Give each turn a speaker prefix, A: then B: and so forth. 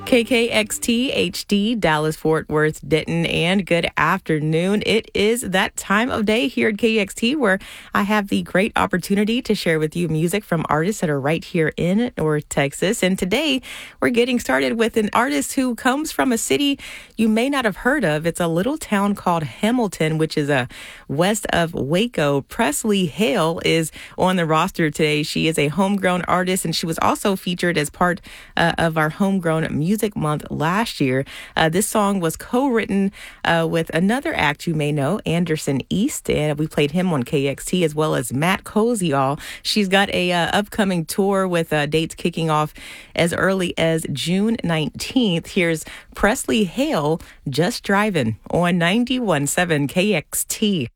A: KKXT HD, Dallas, Fort Worth, Denton, and good afternoon. It is that time of day here at KXT where I have the great opportunity to share with you music from artists that are right here in North Texas. And today we're getting started with an artist who comes from a city you may not have heard of. It's a little town called Hamilton, which is west of Waco. Presley Hale is on the roster today. She is a homegrown artist, and she was also featured as part of our Homegrown Music Month last year. This song was co-written with another act you may know, Anderson East, and we played him on KXT, as well as Matt Koziol. She's got a upcoming tour with dates kicking off as early as June 19th. Here's Presley Hale, Just Driving on 91.7 KXT.